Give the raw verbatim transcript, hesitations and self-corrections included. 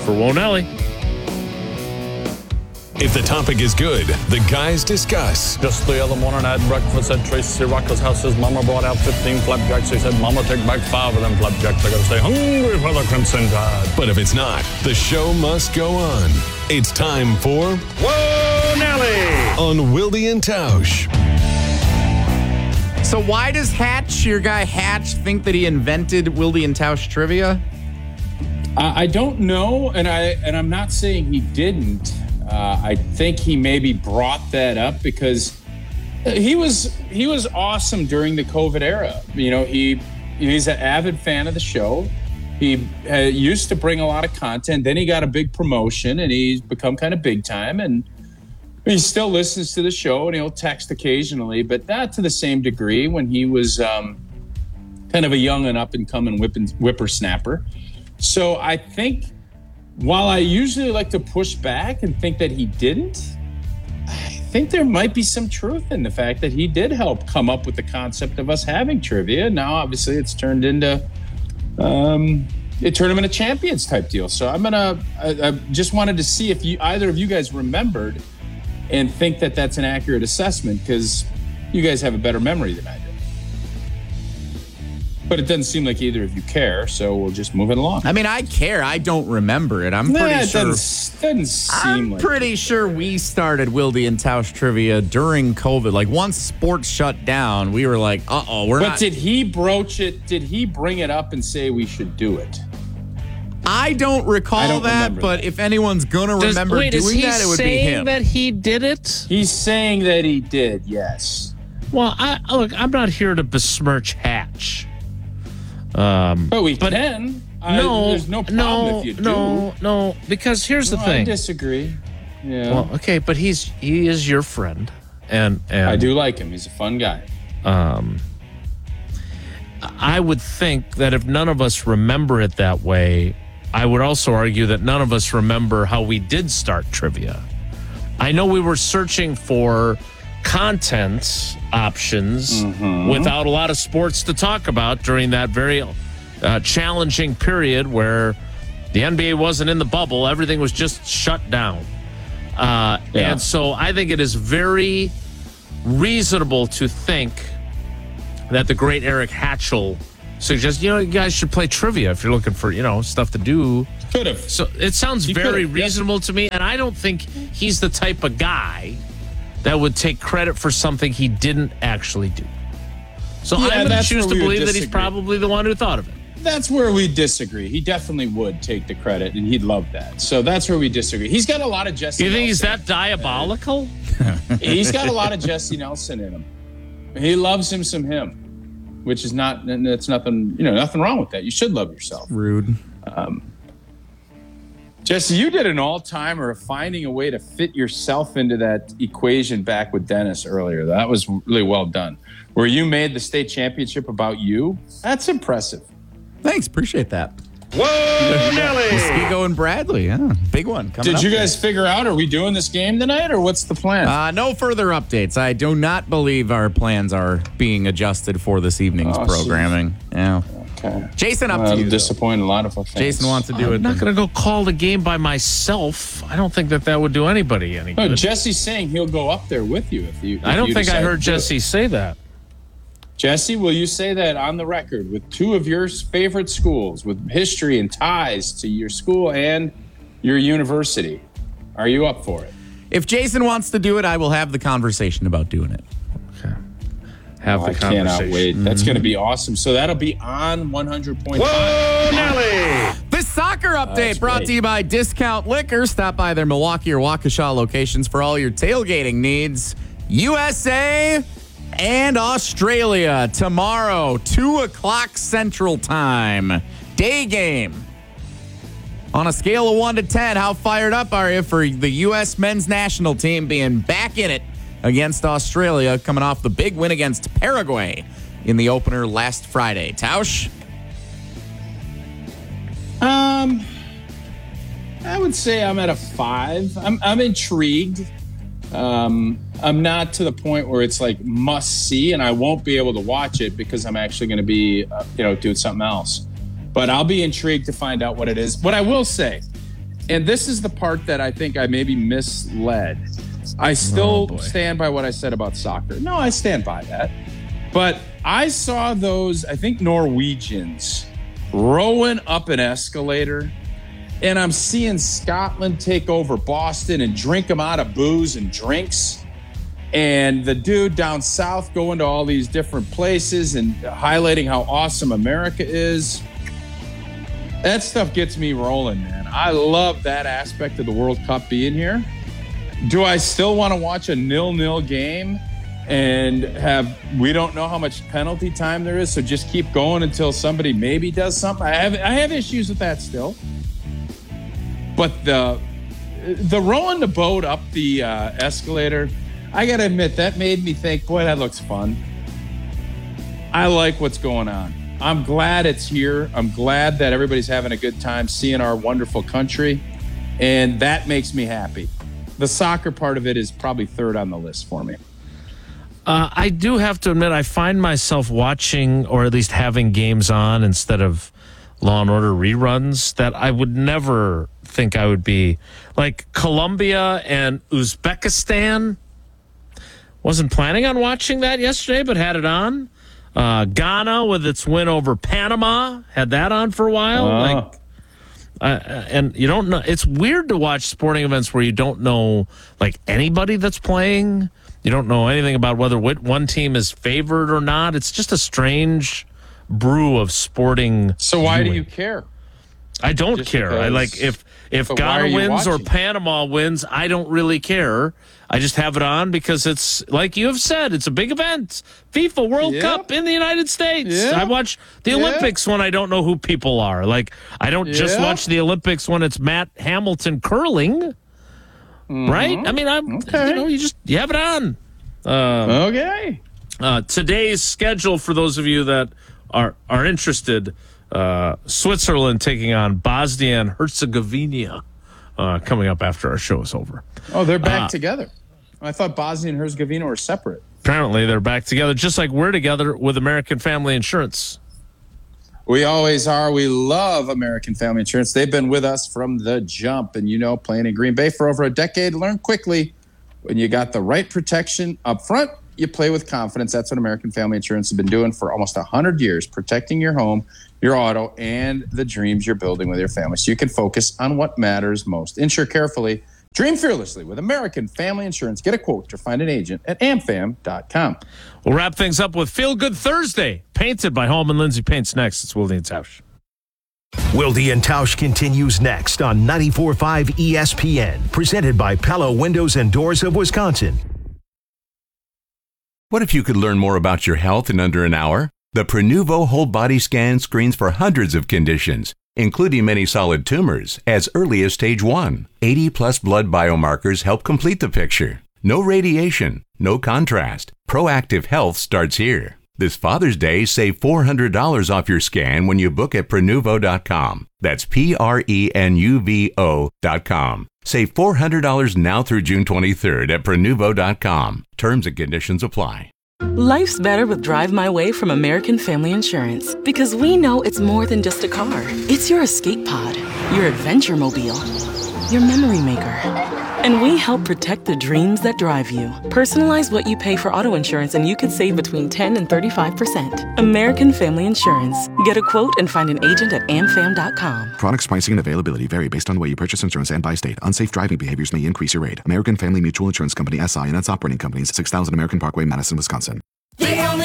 for Wonelli. If the topic is good, the guys discuss. Just the other morning I had breakfast at Tracy Rocker's house. His mama brought out fifteen flapjacks. He said, Mama, take back five of them flapjacks. I gotta stay hungry for the Crimson Tide. But if it's not, the show must go on. It's time for Wonelli on Wilde and Tausch. So why does Hatch, your guy Hatch, think that he invented Wilde and Tausch trivia? I, I don't know, and I and I'm not saying he didn't. Uh, I think he maybe brought that up because he was he was awesome during the COVID era. You know, he he's an avid fan of the show. He uh, used to bring a lot of content. Then he got a big promotion, and he's become kind of big time. And he still listens to the show, and he'll text occasionally, but not to the same degree when he was um, kind of a young and up and coming whippersnapper. So I think, while I usually like to push back and think that he didn't, I think there might be some truth in the fact that he did help come up with the concept of us having trivia. Now, obviously, it's turned into um, a tournament of champions type deal. So I'm gonna, I, I just wanted to see if you either of you guys remembered and think that that's an accurate assessment, because you guys have a better memory than I do. But it doesn't seem like either of you care, so we'll just move it along. I mean, I care. I don't remember it. I'm pretty nah, it sure. Doesn't, doesn't seem I'm like pretty it. sure we started Wilde and Tausch trivia during COVID. Like once sports shut down, we were like, "Uh oh, we're but not." But did he broach it? Did he bring it up and say we should do it? I don't recall I don't that, but that. If anyone's gonna Does, remember wait, doing that, it would be him. Is he saying that he did it? He's saying that he did. Yes. Well, I, look, I'm not here to besmirch Hatch. Um, but we but can. No, I, there's no problem no, if you do. No, no, because here's the no, thing. I disagree. Yeah. Well, okay, but he's he is your friend, and and I do like him. He's a fun guy. Um, I would think that if none of us remember it that way, I would also argue that none of us remember how we did start trivia. I know we were searching for content options mm-hmm. without a lot of sports to talk about during that very uh, challenging period where the N B A wasn't in the bubble. Everything was just shut down. Uh, yeah. And so I think it is very reasonable to think that the great Eric Hatchell suggests, you know, you guys should play trivia if you're looking for, you know, stuff to do. Could have. So it sounds he very could've. reasonable Yes. to me, and I don't think he's the type of guy that would take credit for something he didn't actually do. So Yeah, I'm going to choose to we believe that he's disagree. probably the one who thought of it. That's where we disagree. He definitely would take the credit, and he'd love that. So that's where we disagree. He's got a lot of Jesse You think Nelson. he's that diabolical? He's got a lot of Jesse Nelson in him. He loves him some him, which is not, that's nothing, you know, nothing wrong with that. You should love yourself. Rude. Um, Jesse, you did an all-timer of finding a way to fit yourself into that equation back with Dennis earlier. That was really well done. Where you made the state championship about you. That's impressive. Thanks, appreciate that. Whoa, Nelly! Muskego and Bradley, yeah, big one. Coming Did up you there. guys figure out, are we doing this game tonight, or what's the plan? Uh, no further updates. I do not believe our plans are being adjusted for this evening's Oh, programming. Yeah. Okay. Jason, up Well, to you. I'm though. disappointing a lot of our fans. Jason wants to do I'm it. not going to go call the game by myself. I don't think that that would do anybody any No, good. Jesse's saying he'll go up there with you if you. If I don't you think I decide heard to do it. Jesse say that. Jesse, will you say that on the record with two of your favorite schools with history and ties to your school and your university? Are you up for it? If Jason wants to do it, I will have the conversation about doing it. Okay. Have Oh, the I conversation. cannot wait. That's going to be awesome. So that'll be on one hundred point five. Whoa, Nelly! This soccer update that's brought great. to you by Discount Liquor. Stop by their Milwaukee or Waukesha locations for all your tailgating needs. U S A and Australia tomorrow, two o'clock Central Time. Day game. On a scale of one to ten, how fired up are you for the U S men's national team being back in it against Australia, coming off the big win against Paraguay in the opener last Friday? Tausch? Um, I would say I'm at a five. I'm I'm intrigued. Um, I'm not to the point where it's like must see, and I won't be able to watch it because I'm actually going to be, uh, you know, doing something else. But I'll be intrigued to find out what it is. What I will say And this is the part that I think I maybe misled. I still Oh, stand by what I said about soccer. No, I stand by that. But I saw those, I think, Norwegians rowing up an escalator, and I'm seeing Scotland take over Boston and drink them out of booze and drinks. And the dude down south going to all these different places and highlighting how awesome America is. That stuff gets me rolling, man. I love that aspect of the World Cup being here. Do I still want to watch a nil-nil game and have, we don't know how much penalty time there is, so just keep going until somebody maybe does something? I have I have issues with that still. But the the rowing the boat up the uh, escalator, I got to admit, that made me think, boy, that looks fun. I like what's going on. I'm glad it's here. I'm glad that everybody's having a good time seeing our wonderful country, and that makes me happy. The soccer part of it is probably third on the list for me. Uh, I do have to admit, I find myself watching or at least having games on instead of Law and Order reruns that I would never think I would be. Like Colombia and Uzbekistan. Wasn't planning on watching that yesterday, but had it on. Uh, Ghana with its win over Panama. Had that on for a while. Oh. Like. Uh, and you don't know. It's weird to watch sporting events where you don't know like anybody that's playing. You don't know anything about whether one team is favored or not. It's just a strange brew of sporting. So why viewing. do you care? I don't Just care. I because- like if if But why are Ghana you wins or watching? Panama wins, I don't really care. I just have it on because it's like you have said, it's a big event. FIFA World Yep. Cup in the United States. Yep. I watch the Yep. Olympics when I don't know who people are. Like I don't just Yep. watch the Olympics when it's Matt Hamilton curling. Right? I mean, I'm Okay. you know, you just you have it on. Okay. Uh, today's schedule for those of you that are are interested, uh, Switzerland taking on Bosnia and Herzegovina uh, coming up after our show is over. Oh, they're back Uh, together. I thought Bosnia and Herzegovina were separate. Apparently they're back together, just like we're together with American Family Insurance. We always are. We love American Family Insurance. They've been with us from the jump. And, you know, playing in Green Bay for over a decade, learn quickly when you got the right protection up front, you play with confidence. That's what American Family Insurance has been doing for almost one hundred years, protecting your home, your auto, and the dreams you're building with your family so you can focus on what matters most. Insure carefully. Dream fearlessly with American Family Insurance. Get a quote or find an agent at am fam dot com. We'll wrap things up with Feel Good Thursday, painted by Hallman Lindsay Paints next. It's Wilde and Tausch. Wilde and Tausch continues next on ninety-four point five E S P N, presented by Pella Windows and Doors of Wisconsin. What if you could learn more about your health in under an hour? The Prenuvo whole body scan screens for hundreds of conditions, including many solid tumors, as early as stage one. eighty plus blood biomarkers help complete the picture. No radiation, no contrast. Proactive health starts here. This Father's Day, save four hundred dollars off your scan when you book at Prenuvo dot com. That's P R E N U V O dot com. Save four hundred dollars now through June twenty-third at Prenuvo dot com. Terms and conditions apply. Life's better with Drive My Way from American Family Insurance because we know it's more than just a car. It's your escape pod, your adventure mobile, your memory maker. And we help protect the dreams that drive you. Personalize what you pay for auto insurance and you could save between ten and thirty-five percent. American Family Insurance. Get a quote and find an agent at am fam dot com. Products, pricing, and availability vary based on the way you purchase insurance and by state. Unsafe driving behaviors may increase your rate. American Family Mutual Insurance Company, S I and its operating companies, six thousand American Parkway, Madison, Wisconsin.